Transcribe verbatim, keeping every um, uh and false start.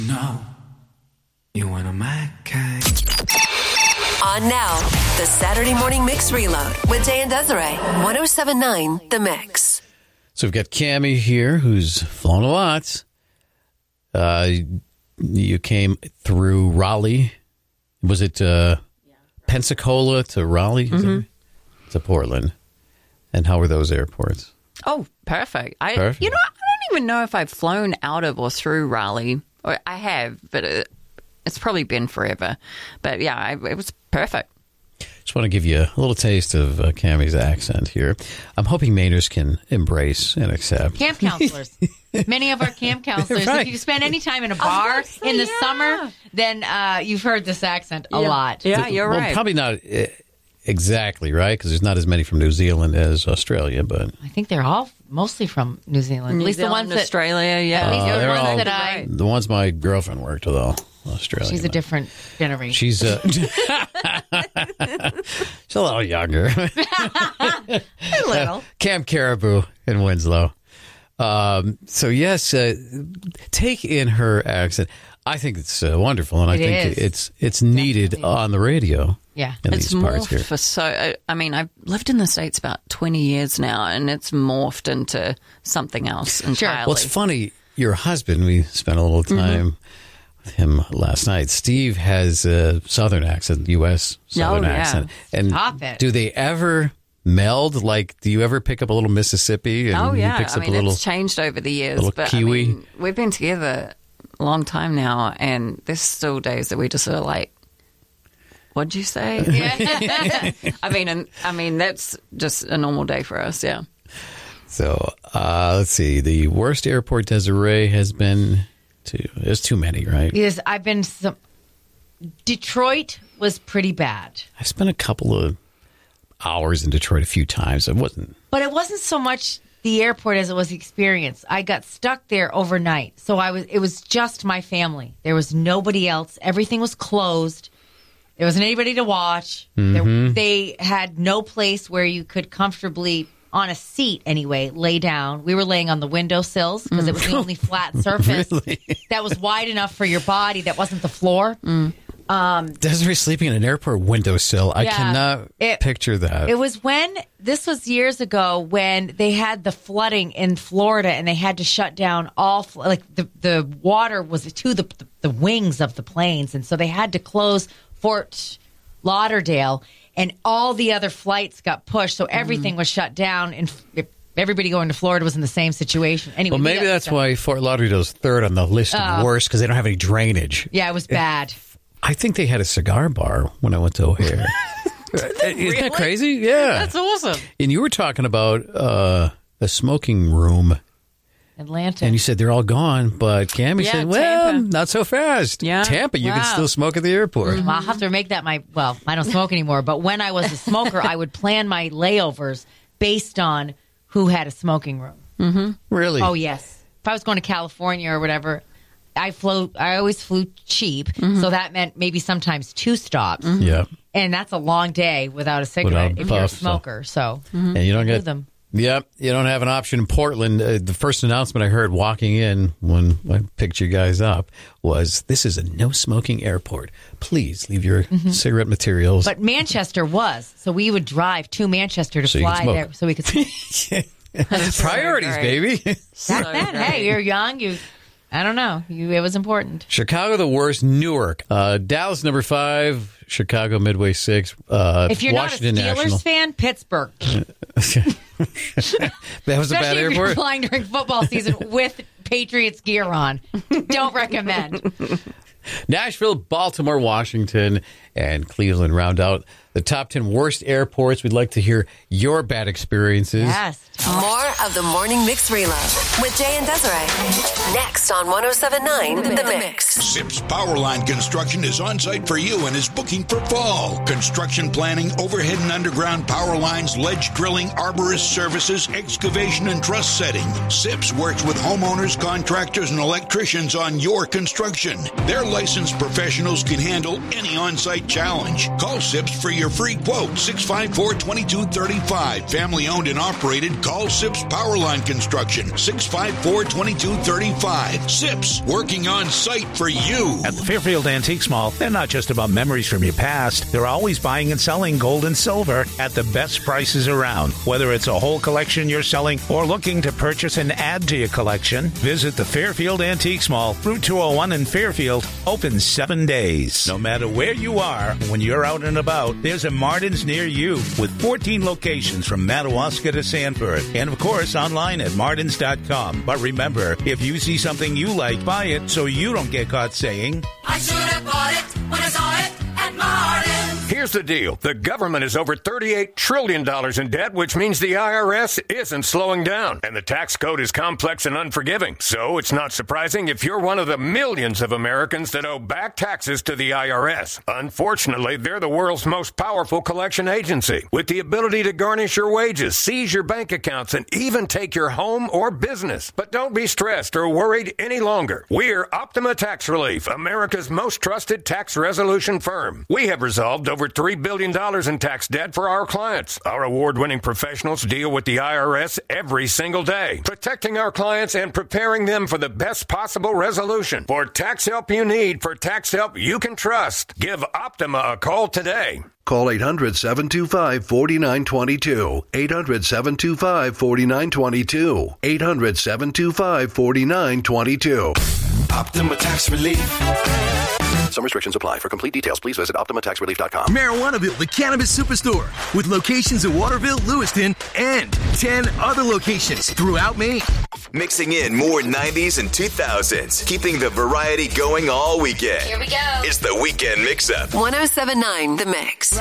No, you want a Mac? On now, the Saturday Morning Mix Reload with Jay and Desiree. ten seventy-nine The Mix. So we've got Cammie here, who's flown a lot. Uh, you came through Raleigh. Was it uh, yeah. Pensacola to Raleigh? Mm-hmm. To Portland. And how were those airports? Oh, perfect. I, perfect. You know, I don't even know if I've flown out of or through Raleigh. Or I have, but it, it's probably been forever. But yeah, I, it was perfect. Just want to give you a little taste of uh, Cammie's accent here. I'm hoping Mainers can embrace and accept. Camp counselors. Many of our camp counselors. Right. If you spend any time in a bar say, in the yeah. summer, then uh, you've heard this accent a yeah. lot. Yeah, you're well, right. Probably not uh, exactly, right? Because there's not as many from New Zealand as Australia, but I think they're all mostly from New Zealand. New at least Zealand, the ones that Australia, yeah. At least uh, the ones all, that I. The ones my girlfriend worked with, all Australia. She's a different generation. She's uh, she's a little younger. A little. Camp Caribou in Winslow. Um, so yes, uh, take in her accent. I think it's uh, wonderful, and I it think is. it's it's needed Definitely. on the radio. Yeah, in it's these parts morphed here. for so. I, I mean, I've lived in the States about twenty years now, and it's morphed into something else entirely. Well, it's funny. Your husband, we spent a little time mm-hmm. with him last night. Steve has a Southern accent, U S Southern oh, yeah. accent. And Stop it. do they ever meld? Like, do you ever pick up a little Mississippi? And oh yeah, he picks I up mean, a little, it's changed over the years. little But Kiwi. I mean, we've been together a long time now, and there's still days that we just are like, "What'd you say?" Yeah. I mean, and I mean that's just a normal day for us. Yeah. So uh, let's see. The worst airport Desiree has been to. There's too many, right? Yes, I've been. Some, Detroit was pretty bad. I've spent a couple of hours in Detroit a few times. It wasn't. But it wasn't so much the airport as it was the experience. I got stuck there overnight. So I was. It was just my family. There was nobody else. Everything was closed. There wasn't anybody to watch. Mm-hmm. There, they had no place where you could comfortably, on a seat anyway, lay down. We were laying on the windowsills because it was the only flat surface Really? that was wide enough for your body that wasn't the floor. Mm. Um, Desiree sleeping in an airport windowsill. I Yeah. cannot It- picture that. It was when, this was years ago, when they had the flooding in Florida and they had to shut down all, fl- like the, the water was to the, the, the wings of the planes. And so they had to close Fort Lauderdale and all the other flights got pushed. So everything mm. was shut down and f- everybody going to Florida was in the same situation. Anyway, well, we maybe got that's stuff. why Fort Lauderdale's third on the list of Oh. worst because they don't have any drainage. Yeah, it was bad. I think they had a cigar bar when I went to O'Hare. Isn't that crazy? Yeah. That's awesome. And you were talking about uh, a smoking room, Atlanta. and you said they're all gone, but Cammie Yeah, said, well, Tampa. not so fast. Yeah. Tampa, you can Wow. still smoke at the airport. Well, I'll have to make that my, well, I don't smoke anymore, but when I was a smoker, I would plan my layovers based on who had a smoking room. Mm-hmm. Really? Oh, yes. If I was going to California or whatever, I flew, I always flew cheap. Mm-hmm. So that meant maybe sometimes two stops. Mm-hmm. Yeah. And that's a long day without a cigarette Without if you're a puff, so- smoker. So, And you don't do get them. Yep, you don't have an option in Portland. Uh, the first announcement I heard walking in when I picked you guys up was, this is a no-smoking airport. Please leave your Mm-hmm. cigarette materials. But Manchester was. So we would drive to Manchester to So you could fly smoke. there so we could smoke. Priorities, great. baby. Back then, hey, you're young. You, I don't know. You, it was important. Chicago, the worst. Newark. Uh, Dallas, number five. Chicago, Midway, six. Uh, If you're Washington not a Steelers National. fan, Pittsburgh. That was a bad Especially if you're airport. flying during football season with Patriots gear on. Don't recommend. Nashville, Baltimore, Washington, and Cleveland round out the top ten worst airports. We'd like to hear your bad experiences. Yes. More of the Morning Mix Reload with Jay and Desiree. Next on ten seventy-nine The Mix. Sips Powerline Construction is on site for you and is booking for fall. Construction planning, overhead and underground power lines, ledge drilling, arborist services, excavation, and truss setting. Sips works with homeowners, contractors, and electricians on your construction. Their licensed professionals can handle any on-site Fight Challenge. Call SIPS for your free quote, six five four, two two three five. Family owned and operated, call SIPS Powerline Construction, six five four, two two three five. SIPS, working on site for you. At the Fairfield Antiques Mall, they're not just about memories from your past. They're always buying and selling gold and silver at the best prices around. Whether it's a whole collection you're selling or looking to purchase and add to your collection, visit the Fairfield Antiques Mall, Route two oh one in Fairfield, open seven days. No matter where you are, when you're out and about, there's a Martin's near you with fourteen locations from Madawaska to Sanford. And of course, online at martins dot com. But remember, if you see something you like, buy it so you don't get caught saying, I should have bought it when I saw it at Martin's. Here's the deal. The government is over thirty-eight trillion dollars in debt, which means the I R S isn't slowing down. And the tax code is complex and unforgiving. So it's not surprising if you're one of the millions of Americans that owe back taxes to the I R S. Unfortunately, they're the world's most powerful collection agency, with the ability to garnish your wages, seize your bank accounts, and even take your home or business. But don't be stressed or worried any longer. We're Optima Tax Relief, America's most trusted tax resolution firm. We have resolved over three billion dollars in tax debt for our clients. Our award-winning professionals deal with the I R S every single day, protecting our clients and preparing them for the best possible resolution. For tax help you need, for tax help you can trust, give Optima a call today. Call eight hundred, seven two five, four nine two two. eight hundred, seven two five, four nine two two. eight hundred, seven two five, four nine two two. Optima Tax Relief. Some restrictions apply. For complete details, please visit optima tax relief dot com. Marijuanaville, the cannabis superstore, with locations in Waterville, Lewiston, and ten other locations throughout Maine. Mixing in more nineties and two thousands, keeping the variety going all weekend. Here we go. It's the Weekend Mix-Up. one oh seven point nine The Mix.